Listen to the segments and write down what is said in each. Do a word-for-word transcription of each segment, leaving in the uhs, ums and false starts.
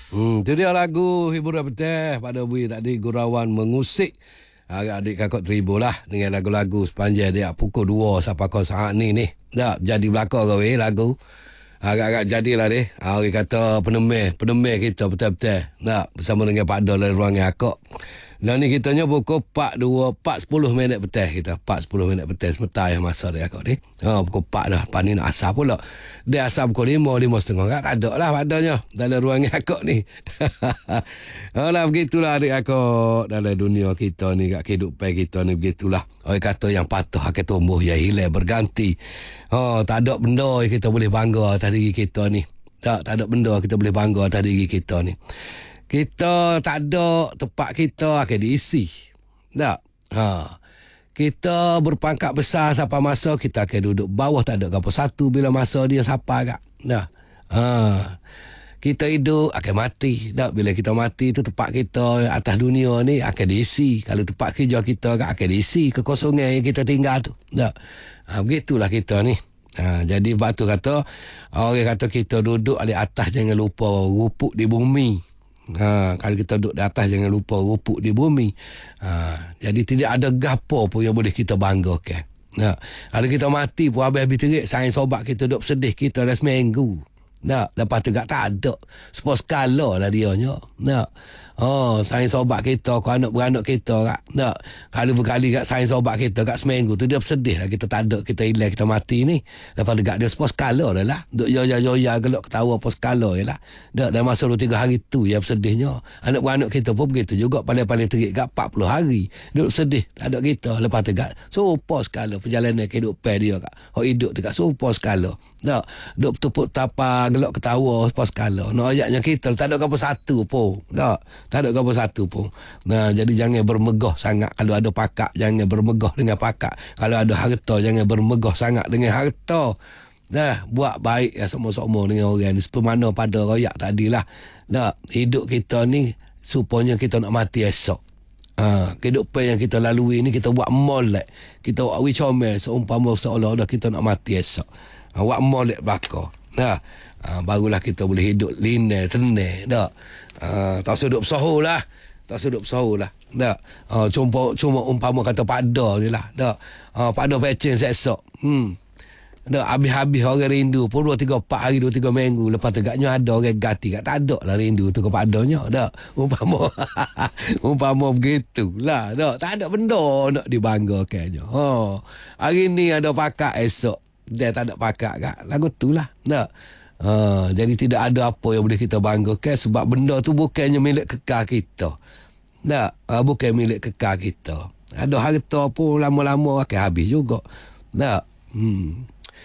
Hmm, tu dia lagu hiburan petang pada bui tadi gurauan mengusik adik kakak terhibur lah dengan lagu-lagu sepanjang dia pukul dua sampai kau saat ni ni. Tak jadi belakang kau eh lagu. Agak-agak jadilah deh. Ah, orang kata penemeh, penemeh kita betul-betul. Tak bersama dengan Pak Dol dari ruangan akak. Dan ni kitanya pukul empat dua empat sepuluh minit petang kita. empat sepuluh minit petang sementara yang masa dia akak ni. Ha, pukul empat dah. Lepas ni nak asal pula. Dia asal pukul lima, lima setengah. Tak ada lah padanya dalam ruangan akak ni. Alah, begitulah adik akak dalam dunia kita ni, kat kehidupan kita ni begitulah. Orang kata yang patuh akan tumbuh, yang hilang berganti. Oh, tak ada benda yang kita boleh bangga atas diri kita ni. Tak, tak ada benda kita boleh bangga atas diri kita ni. Kita tak ada tempat kita akan diisi. Tak? Ha. Kita berpangkat besar sampai masa kita akan duduk bawah, tak ada apa satu bila masa dia sampai kak. Tak? Ha. Kita hidup akan mati. Tak? Bila kita mati tu tempat kita atas dunia ni akan diisi. Kalau tempat kerja kita kak akan diisi kekosongan yang kita tinggal tu. Tak? Ha, begitulah kita ni. Ha, jadi sebab tu kata, orang kata kita duduk di atas jangan lupa rupuk di bumi. Ha, kalau kita duduk di atas jangan lupa rupuk di bumi. Ha, jadi tidak ada gapo pun yang boleh kita banggakan. Ha, kalau kita mati pun habis-habis terik, sayang sobat kita duduk sedih kita dah seminggu. Tak, lepas tu tak ada. Sepuluh skala lah dia nya. Tak. Oh, sayang sobat kita, kau anak-beranak kita kak. Tak. Kalau berkali kat sayang sobat kita kat seminggu tu dia bersedih lah kita tak ada, kita hilang, kita mati ni. Lepas tu kat dia sepuluh skala dah lah. Duk joya-joya gelak ketawa apa skala je lah. Tak, dalam masa dua tiga hari tu yang bersedihnya. Anak-beranak kita pun begitu juga, paling-paling terik kat empat puluh hari. Duduk sedih, tak ada kita. Lepas tu kat serupa skala perjalanan kehidupan dia kak. Hak hidup dekat serupa skala. Tak. Duk tepuk tapak gelak ketawa sepuluh skala. Nak ayatnya kita tak ada apa satu pun. Tak. Tak ada apa satu pun. Nah, jadi jangan bermegah sangat. Kalau ada pakak, jangan bermegah dengan pakak. Kalau ada harta, jangan bermegah sangat dengan harta. Nah, buat baik ya sama-sama dengan orang ni. Seperti mana pada royak tadi lah. Nah, hidup kita ni supaya kita nak mati esok. Ha, kehidupan yang kita lalui ni kita buat molek. Kita buat wicomel seumpama seolah-olah kita nak mati esok. Ha, buat molek belakang. Nah, ha, barulah kita boleh hidup linear, tenang. Tak? Uh, tak sedap sahur lah. Tak sedap sahur lah. Tak. Uh, cuma, cuma umpama kata pada ni lah. Tak. Uh, pada pecen esok. Hmm. Tak. Habis-habis orang rindu pun dua, tiga, empat hari, dua, tiga minggu. Lepas tegaknya ada orang ganti kat. Tak ada lah rindu tu kepadanya. Tak. Umpama. Umpama begitu lah. Tak. Tak ada benda nak dibanggakannya. Oh. Hari ni ada pakak, esok dia tak ada pakak kat. Lagu tu lah. Tak. Ha, jadi tidak ada apa yang boleh kita banggakan sebab benda tu bukannya milik kekal kita. Tak, ha, bukan milik kekal kita. Ada harta pun lama-lama akan habis juga. Tak. Hmm.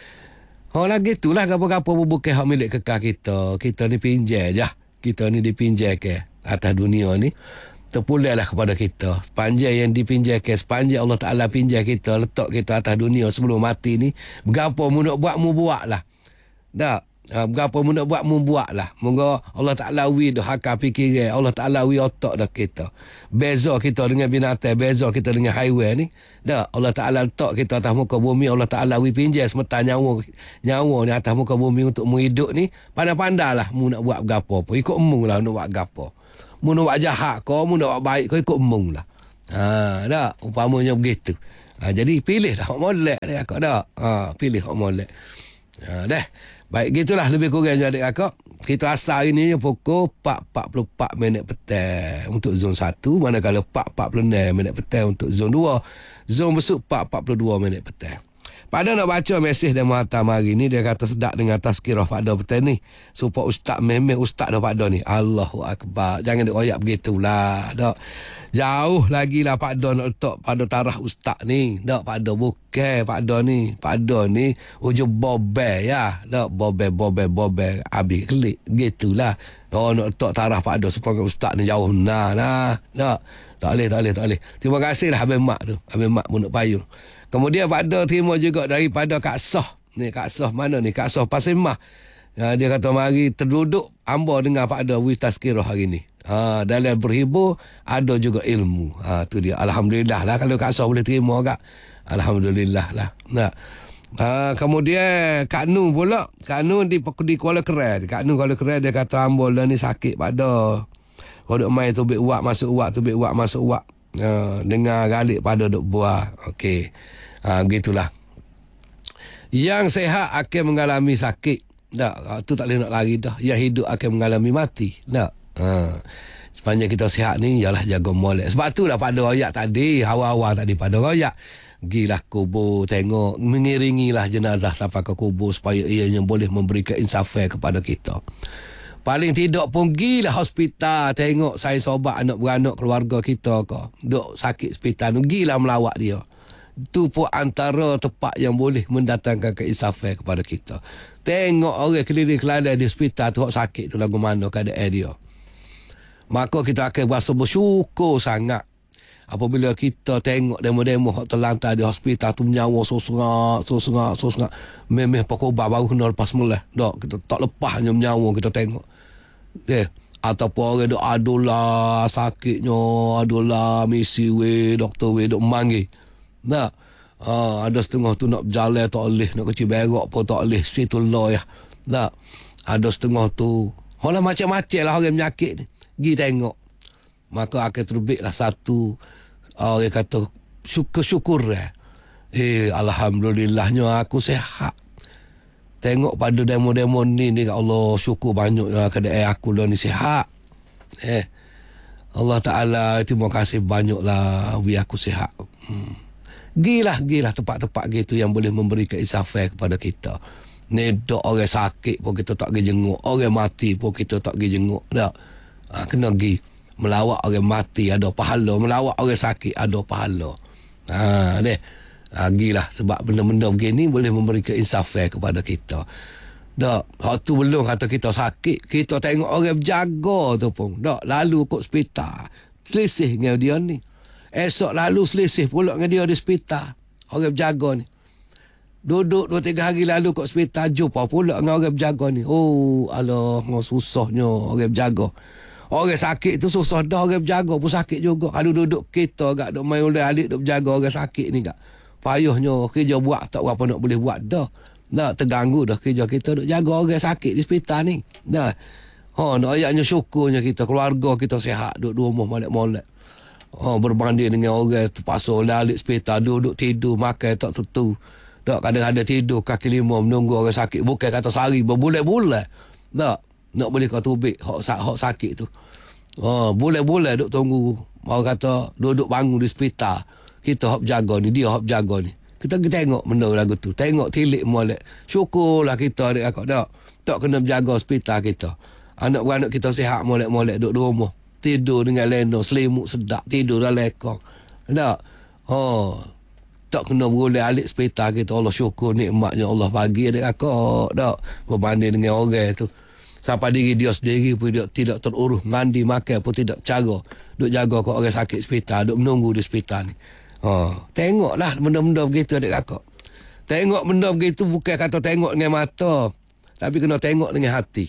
Oh lagi itulah apa-apa pun bukan hak milik kekal kita. Kita ni pinjam je. Kita ni dipinjam ke atas dunia ni. Terpulailah kepada kita. Sepanjang yang dipinjamkan, sepanjang Allah Ta'ala pinjam kita, letak kita atas dunia sebelum mati ni, berapa mu nak buat, mu buat lah. Tak. Ha, berapa mu nak buat, mu buat lah. Moga Allah Ta'ala wi dah hakar fikiran, Allah Ta'ala wi otak dah kita. Beza kita dengan binatang, beza kita dengan haiwan ni. Dah Allah Ta'ala letak kita atas muka bumi, Allah Ta'ala wi pinjam semata nyawa nyawa ni atas muka bumi untuk mu hidup ni. Pandai-pandai lah mu nak buat berapa pun. Ikut mu lah nak buat berapa. Mu nak buat jahat kau, mu nak buat baik kau, ikut mu lah. Ha, dah umpamanya begitu. Ha, jadi pilih lah hak molek dia akak dah. Ha, pilih hak molek. Ha, dah. Baik, gitulah lebih kurang je adik kakak. Kita asal hari ni pukul empat empat puluh empat minit petang untuk zon satu. Manakala empat empat puluh enam minit petang untuk zon dua. Zon besuk empat empat puluh dua minit petang. Pada nak baca mesej dan muhatam hari ni, dia kata sedap dengan tazkirah pada petang ni. Supaya ustaz memang ustaz dah pada ni. Allahu Akbar. Jangan dikoyak begitulah. Tak. Jauh lagi lah Pak Don nak letak pada tarah ustaz ni. Tak, Pak Don bukan Pak Don ni. Pak Don ni ujung bobel ya. Tak, bobel, bobel, bobel. Habis kelik. Gitulah. Oh, nak letak tarah Pak Don supaya ustaz ni jauh. Nah, nah. Tak, tak boleh, tak boleh, tak boleh. Terima kasih lah Abang Mak tu. Abang Mak pun nak payung. Kemudian Pak Don terima juga daripada Kak Soh. Ni Kak Soh mana ni? Kak Soh Pasimah. Ya, dia kata mari terduduk hamba dengar Pak Don wis tazkirah hari ni. Ha, dalam berhibur ada juga ilmu. Ha, tu dia. Alhamdulillah lah kalau Kak Soh boleh terima Kak. Alhamdulillah lah. Nah. Ha, kemudian Kak Nu pula. Kak Nu di, di Kuala Keren. Kak Nu Kuala Keren dia kata ambol dah ni sakit pada. Kalau duk main tu bik uak masuk uak tu bik uak masuk uak. Ha, dengar galik pada duk buah. Okey. Ha, begitulah. Yang sehat akan mengalami sakit. Tak, tu tak boleh nak lari dah. Yang hidup akan mengalami mati. Tak. Ha. Sepanjang kita sihat ni, ialah jaga molek. Sebab tu lah pada royak tadi, awal-awal tadi pada royak. Gilah kubur, tengok, mengiringilah jenazah sampai ke kubur supaya ianya boleh memberikan insafai kepada kita. Paling tidak pun gilah hospital, tengok saya sobat anak beranak keluarga kita ke. Duk sakit hospital tu, gilah melawat dia. Itu pun antara tempat yang boleh mendatangkan keinsafai kepada kita. Tengok orang keliling kelalai di hospital tu, sakit tu lagu mana keadaan dia. Maka kita akan berasa bersyukur sangat apabila kita tengok demo-demo hak terlantar di hospital tu menyawa sosengak, sosengak, sosengak. Memeh pakobar baru kena lepas mula. Dok, kita tak lepasnya menyawa kita tengok. Yeah. Ataupun orang dok adulah sakitnya, adulah misi we, doktor we dok manggil. Nah. Ha, ada setengah tu nak berjalan tak boleh, nak kecil berak pun tak boleh. Situ law ya. Nah. Ada setengah tu. Holah macam-macam lah orang penyakit ni. Gi tengok. Maka akan terbitlah satu orang uh, kata syukur-syukur eh. Eh alhamdulillahnya aku sihat. Tengok pada demo-demo ni ni Allah syukur banyaknya keadaan aku dah ni sihat. Eh Allah Taala terima kasih banyaklah wi aku sihat. Hmm. Gilah gilah tempat-tempat gitu yang boleh memberikan insafai kepada kita. Ni dok orang sakit pun kita tak pergi jenguk, orang mati pun kita tak pergi jenguk dak. Ha, kena pergi melawat orang mati ada pahala, melawat orang sakit ada pahala. Ha deh. Lagilah sebab benda-benda begini boleh memberikan insafai kepada kita. Dak, hak tu belum kata kita sakit, kita tengok orang berjaga tu pun. Dak, lalu kok hospital. Selisih dengan dia ni. Esok lalu selisih pula dengan dia di hospital. Orang berjaga ni. Duduk dua tiga hari lalu kat hospital jumpa pula dengan orang berjaga ni. Oh, alah, susahnya orang berjaga. Orang sakit tu susah dah, orang berjaga pun sakit juga. Kalau duduk kita agak duk main oleh alik duk berjaga orang sakit ni gak. Payahnya kerja buat tak apa nak boleh buat dah. Dah terganggu dah kerja kita duk jaga orang sakit di hospital ni. Dah. Ha, nak ayatnya syukurnya kita keluarga kita sihat duduk di rumah molek-molek. Ha, berbanding dengan orang terpaksa oleh alik hospital duduk tidur makan tak tentu. Tak kadang-kadang tidur kaki lima menunggu orang sakit. Bukan kata sehari berbulan-bulan. Tak. Nak boleh kau tubik hak, hak sakit tu. Ha, bulan-bulan duk tunggu. Orang kata duduk bangun di hospital. Kita hak jaga ni, dia hak jaga ni. Kita pergi tengok benda lagu tu. Tengok tilik molek. Syukurlah kita adik akak tak. Tak kena berjaga hospital kita. Anak-anak kita sihat molek-molek duduk di rumah. Tidur dengan lena, selimut sedap. Tidur dalam lekong. Tak. Ha. Tak kena boleh alik hospital kita. Allah syukur nikmatnya Allah bagi adik akak. Tak. Berbanding dengan orang tu. Sampai diri dia sendiri pun dia tidak terurus. Mandi, makan pun tidak cara. Duk jaga kau orang sakit hospital. Duk menunggu di hospital ni. Ha. Tengoklah benda-benda begitu adik kakak. Tengok benda begitu bukan kata tengok dengan mata. Tapi kena tengok dengan hati.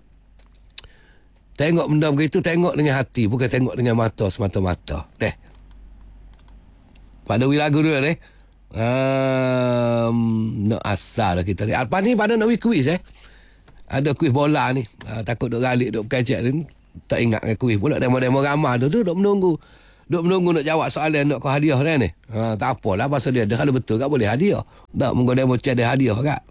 Tengok benda begitu tengok dengan hati. Bukan tengok dengan mata semata-mata. Deh. Pada wih lagu dulu deh. Um, nak asal lah kita ni. Lepas ni pada nak wih kuis eh. Ada kuis bola ni. Ha, takut duk galik duk berkacak ni. Tak ingat dengan kuis pula. Demo-demo ramah tu tu duk menunggu. Duk menunggu nak jawab soalan nak kau hadiah dah ni. Ha, tak apalah pasal dia ada. Kalau betul tak boleh hadiah. Tak, mungkin demo cek ada hadiah kat.